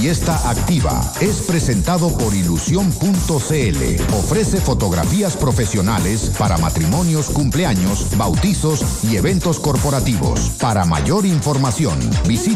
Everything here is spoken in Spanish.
Fiesta Activa es presentado por Ilusión.cl. Ofrece fotografías profesionales para matrimonios, cumpleaños, bautizos y eventos corporativos. Para mayor información, visita